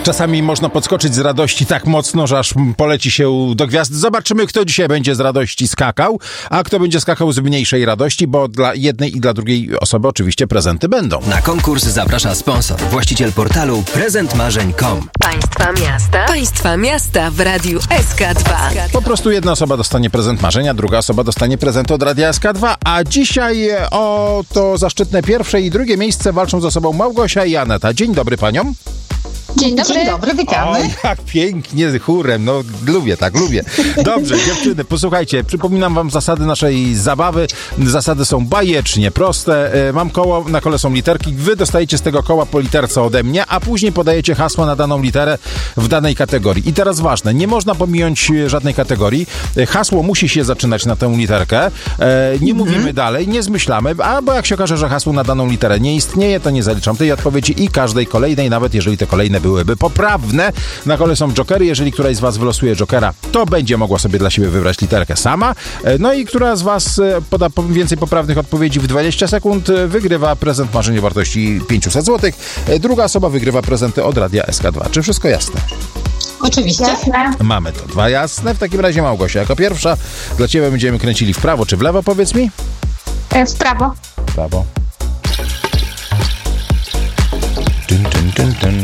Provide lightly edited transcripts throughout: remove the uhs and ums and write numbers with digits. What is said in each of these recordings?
Czasami można podskoczyć z radości tak mocno, że aż poleci się do gwiazd. Zobaczymy, kto dzisiaj będzie z radości skakał, a kto będzie skakał z mniejszej radości, bo dla jednej i dla drugiej osoby oczywiście prezenty będą. Na konkurs zaprasza sponsor, właściciel portalu prezentmarzeń.com. Państwa miasta w Radiu SK2. Po prostu jedna osoba dostanie prezent marzenia, druga osoba dostanie prezent od Radia SK2, a dzisiaj o to zaszczytne pierwsze i drugie miejsce walczą ze sobą Małgosia i Aneta. Dzień dobry paniom. Dzień dobry. Dzień dobry, witamy. O, jak pięknie, chórem, no lubię. Dobrze, dziewczyny, posłuchajcie, przypominam wam zasady naszej zabawy. Zasady są bajecznie proste. Mam koło, na kole są literki, wy dostajecie z tego koła po literce ode mnie, a później podajecie hasło na daną literę w danej kategorii. I teraz ważne, nie można pominąć żadnej kategorii. Hasło musi się zaczynać na tę literkę. Nie mówimy dalej, nie zmyślamy, bo jak się okaże, że hasło na daną literę nie istnieje, to nie zaliczam tej odpowiedzi i każdej kolejnej, nawet jeżeli te kolejne byłyby poprawne. Na kole są jokery. Jeżeli któraś z was wylosuje jokera, to będzie mogła sobie dla siebie wybrać literkę sama. No i która z was poda więcej poprawnych odpowiedzi w 20 sekund, wygrywa prezent marzenia wartości 500 zł. Druga osoba wygrywa prezenty od Radia SK2. Czy wszystko jasne? Oczywiście. Jasne. Mamy to. Dwa jasne. W takim razie Małgosia, jako pierwsza. Dla ciebie będziemy kręcili w prawo czy w lewo, powiedz mi? W prawo. W prawo. Dyn.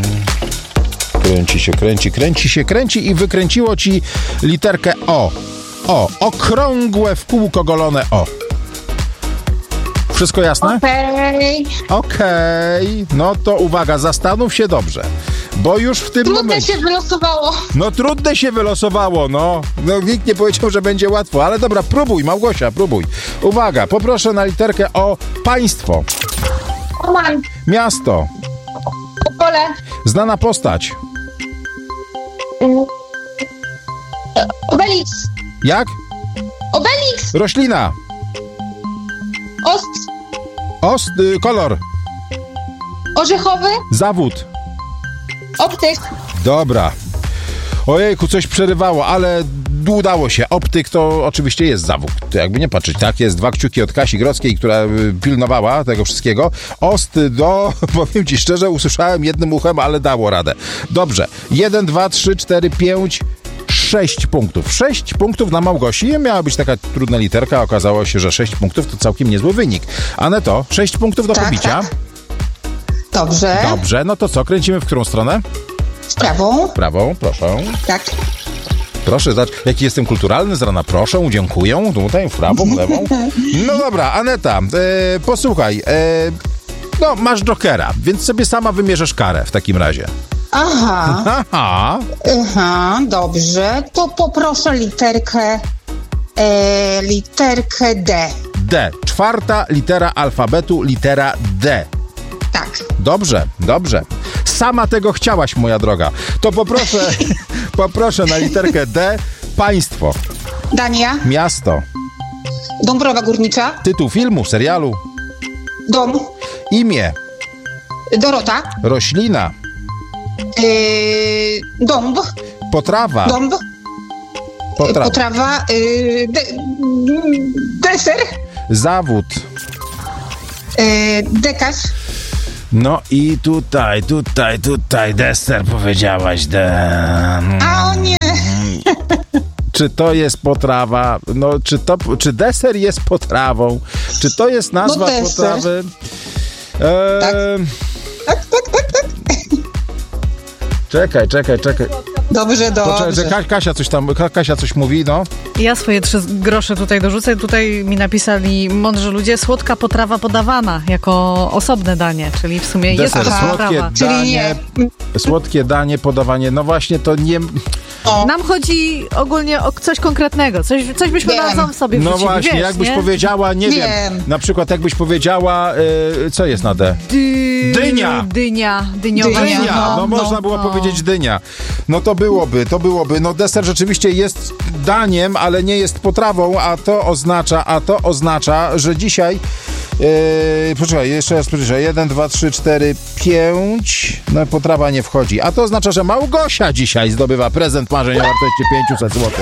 Kręci i wykręciło ci literkę O. Okrągłe w kółko golone O. Wszystko jasne? Okej. No to uwaga, zastanów się dobrze. Bo już w tym Trudne momencie... się wylosowało. No trudne się wylosowało, no. Nikt nie powiedział, że będzie łatwo, ale dobra, próbuj, Małgosia, próbuj. Uwaga, poproszę na literkę O. Państwo. Oman. Miasto. Opole. Znana postać. Obelix. Jak? Obelix. Roślina. Kolor. Orzechowy. Zawód. Optyk. Dobra. Ojejku, coś przerywało, ale udało się. Optyk to oczywiście jest zawód. To jakby nie patrzeć, tak? Jest dwa kciuki od Kasi Grodzkiej, która pilnowała tego wszystkiego. Powiem ci szczerze, usłyszałem jednym uchem, ale dało radę. Dobrze. 1, 2, 3, 4, 5, 6 punktów. 6 punktów dla Małgosi. Miała być taka trudna literka, okazało się, że 6 punktów to całkiem niezły wynik. Aneto, 6 punktów do pobicia. Tak. Dobrze, no to co? Kręcimy w którą stronę? W prawą. Prawą, proszę. Tak. Proszę, zobacz, jaki jestem kulturalny z rana. Proszę, dziękuję. Tutaj, w prawą, w lewą. No dobra, Aneta, posłuchaj. Masz jokera, więc sobie sama wymierzysz karę w takim razie. Aha, dobrze. To poproszę literkę D. D. Czwarta litera alfabetu, litera D. Tak. Dobrze. Sama tego chciałaś, moja droga. To poproszę na literkę D. Państwo. Dania. Miasto. Dąbrowa Górnicza. Tytuł filmu, serialu. Dom. Imię. Dorota. Roślina. Dąb. Potrawa. Dąb. Potrawa. Deser. Zawód. Dekarz. No i tutaj deser powiedziałaś. A o nie! Czy to jest potrawa? No, czy deser jest potrawą? Czy to jest nazwa potrawy? Tak. Czekaj. Dobrze. Kasia coś mówi, no. Ja swoje 3 grosze tutaj dorzucę. Tutaj mi napisali mądrzy ludzie, słodka potrawa podawana jako osobne danie, czyli w sumie deser, jest to potrawa. Słodkie danie, podawanie, no właśnie to nie... Nam chodzi ogólnie o coś konkretnego, coś byśmy razem sobie wrzucili. No właśnie, jakbyś powiedziała, nie wiem, na przykład jakbyś powiedziała, co jest na D? Dynia! Dyniowa. No można było powiedzieć dynia. No to byłoby. No deser rzeczywiście jest daniem, ale nie jest potrawą, a to oznacza, że dzisiaj poczekaj, jeszcze raz poczekaj. 1, 2, 3, 4, 5. No potrawa nie wchodzi. A to oznacza, że Małgosia dzisiaj zdobywa prezent marzeń o wartości 500 zł.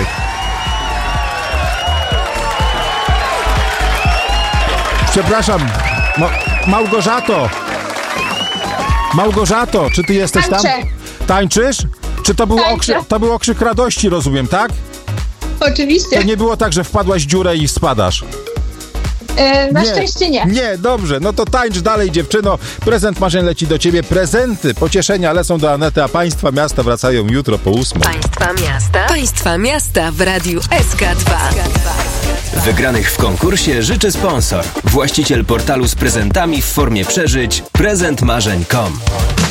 Przepraszam, Małgorzato, czy ty jesteś tam? Tańczysz? Czy to był okrzyk radości, rozumiem, tak? Oczywiście. To nie było tak, że wpadłaś w dziurę i spadasz? Na szczęście nie. Nie, dobrze, no to tańcz dalej, dziewczyno. Prezent marzeń leci do ciebie. Prezenty, pocieszenia lecą do Anety, a państwa miasta wracają jutro po 8. Państwa miasta w Radiu SK2. Wygranych w konkursie życzy sponsor. Właściciel portalu z prezentami w formie przeżyć prezentmarzeń.com.